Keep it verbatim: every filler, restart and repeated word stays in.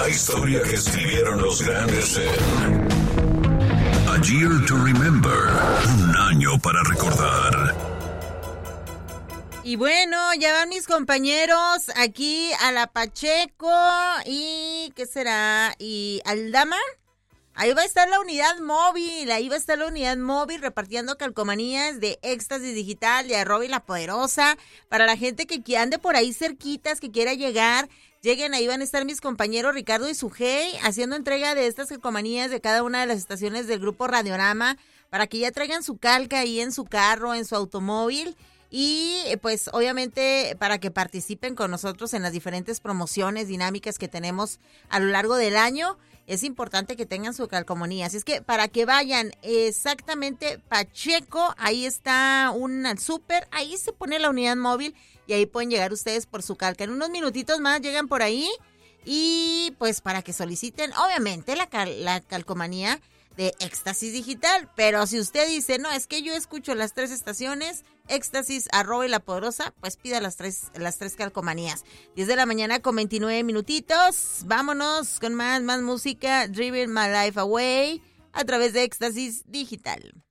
La historia que escribieron los grandes en A Year to Remember, un año para recordar. Y bueno, ya van mis compañeros aquí a la Pacheco y, ¿qué será? Y Aldama. Ahí va a estar la unidad móvil, ahí va a estar la unidad móvil repartiendo calcomanías de Éxtasis Digital, de Arroba y La Poderosa. Para la gente que ande por ahí cerquitas, que quiera llegar, lleguen, ahí van a estar mis compañeros Ricardo y Sujei haciendo entrega de estas calcomanías de cada una de las estaciones del grupo Radiorama, para que ya traigan su calca ahí en su carro, en su automóvil. Y pues obviamente para que participen con nosotros en las diferentes promociones dinámicas que tenemos a lo largo del año, es importante que tengan su calcomanía. Así es que para que vayan exactamente Pacheco, ahí está un súper, ahí se pone la unidad móvil y ahí pueden llegar ustedes por su calca. En unos minutitos más llegan por ahí y pues para que soliciten obviamente la, cal, la calcomanía de Éxtasis Digital, pero si usted dice, no, es que yo escucho las tres estaciones, Éxtasis, Arroba y La Poderosa, pues pida las tres, las tres calcomanías. diez de la mañana con veintinueve minutitos, vámonos con más, más música, Driving My Life Away, a través de Éxtasis Digital.